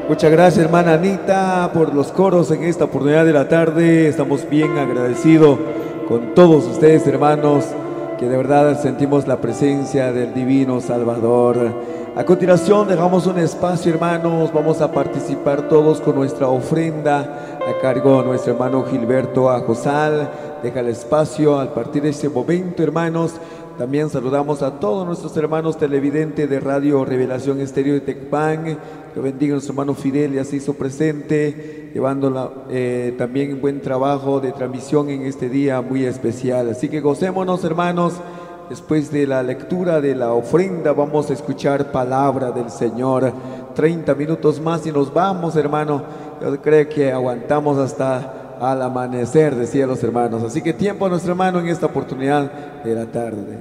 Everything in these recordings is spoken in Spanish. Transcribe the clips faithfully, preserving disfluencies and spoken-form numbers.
Muchas gracias, hermana Anita, por los coros en esta oportunidad de la tarde. Estamos bien agradecidos con todos ustedes, hermanos, que de verdad sentimos la presencia del Divino Salvador. A continuación dejamos un espacio, hermanos, vamos a participar todos con nuestra ofrenda a cargo de nuestro hermano Gilberto Ajosal. Deja el espacio a partir de este momento, hermanos. También saludamos a todos nuestros hermanos televidentes de Radio Revelación Estéreo de Tecpan. Que bendiga a nuestro hermano Fidel, ya se hizo presente, llevando eh, también un buen trabajo de transmisión en este día muy especial. Así que gocémonos, hermanos. Después de la lectura de la ofrenda vamos a escuchar palabra del Señor. treinta minutos más y nos vamos, hermano. Yo creo que aguantamos hasta al amanecer, decían los hermanos. Así que tiempo a nuestro hermano en esta oportunidad de la tarde.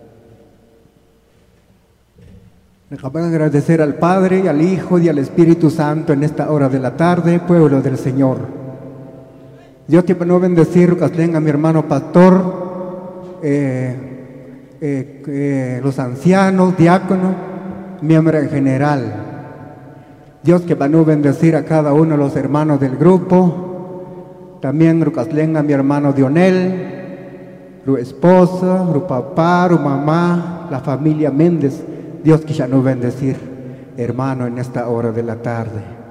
Dejamos agradecer al Padre, al Hijo y al Espíritu Santo en esta hora de la tarde, pueblo del Señor. Dios te va a bendecir, a mi hermano pastor, eh, eh, eh, los ancianos, diáconos, miembros en general. Dios que va a bendecir a cada uno de los hermanos del grupo. También Rucaslenga, mi hermano Dionel, su esposa, su papá, su mamá, la familia Méndez. Dios que ya nos bendecir, hermano, en esta hora de la tarde.